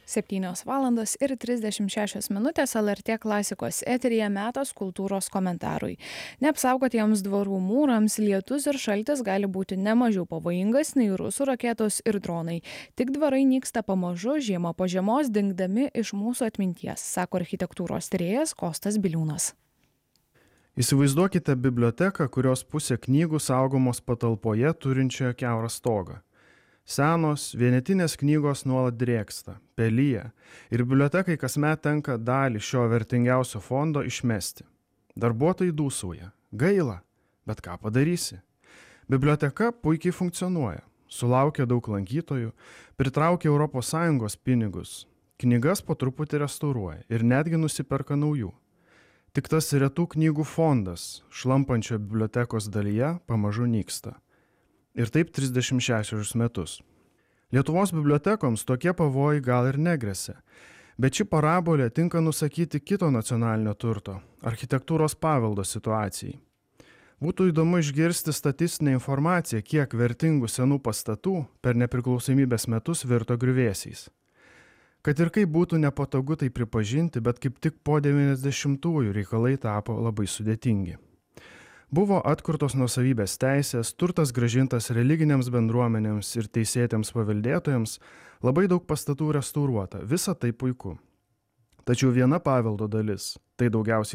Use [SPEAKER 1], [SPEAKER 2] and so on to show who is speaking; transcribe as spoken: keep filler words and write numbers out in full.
[SPEAKER 1] septynios valandos ir trisdešimt šešios minutės L R T klasikos eteryje metas kultūros komentarui. Neapsaugotiems dvarų mūrams lietus ir šaltis gali būti nemažiau pavojingas nei rusų raketos ir dronai. Tik dvarai nyksta pamažu, žiemą po žiemos dingdami iš mūsų atminties, sako architektūros tyrėjas Kostas Biliūnas.
[SPEAKER 2] Įsivaizduokite biblioteką, kurios pusė knygų saugomos patalpoje turinčioje kiaurą stogą. Senos, vienetinės knygos nuolat drėksta, pelyja ir bibliotekai kasmet tenka dalį šio vertingiausio fondo išmesti. Darbuotojai dūsauja. Gaila, bet ką padarysi? Biblioteka puikiai funkcionuoja, sulaukia daug lankytojų, pritraukia Europos Sąjungos pinigus, knygas po truputį restauruoja ir netgi nusiperka naujų. Tik tas retų knygų fondas šlampančio bibliotekos dalyje pamažu nyksta. Ir taip trisdešimt šešerius metus. Lietuvos bibliotekoms tokie pavojai gal ir negresia, bet ši parabolė tinka nusakyti kito nacionalinio turto – architektūros paveldo situacijai. Būtų įdomu išgirsti statistinę informaciją, kiek vertingų senų pastatų per nepriklausomybės metus virto griuvėsiais. Kad ir kaip būtų nepatogu tai pripažinti, bet kaip tik po devyniasdešimtųjų reikalai tapo labai sudėtingi. Buvo atkurtos nuosavybės teisės, turtas grąžintas religinėms bendruomenėms ir teisėtiems paveldėtojams, labai daug pastatų restauruota, visa tai puiku. Tačiau viena paveldo dalis, tai daugiausiai